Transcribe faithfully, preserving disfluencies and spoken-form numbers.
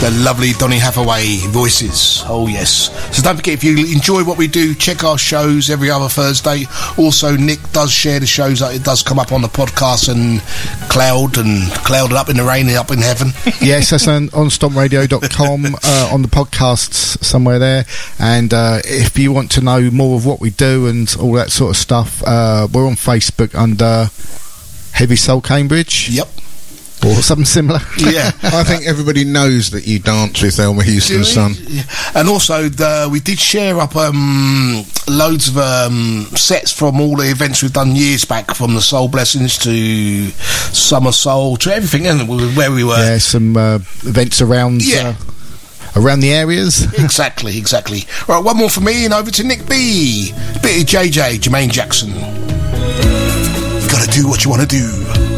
the lovely Donny Hathaway voices. Oh yes. So don't forget, if you enjoy what we do, check our shows every other Thursday. Also, Nick does share the shows. It does come up on the podcast and cloud and clouded up in the rain and up in heaven. Yes, that's on, on stomp radio dot com, uh, on the podcasts somewhere there. And uh, if you want to know more of what we do and all that sort of stuff, uh, we're on Facebook under Heavy Soul Cambridge. Yep. Or something similar. Yeah. I think everybody knows that you dance with Thelma Houston's son. Yeah. And also, the, we did share up um, loads of um, sets from all the events we've done years back, from the Soul Blessings to Summer Soul to everything, and where we were. Yeah, some uh, events around yeah. uh, around the areas. Exactly, exactly. Right, one more for me, and over to Nick B. Bit of J J, Jermaine Jackson. Gotta do what you want to do.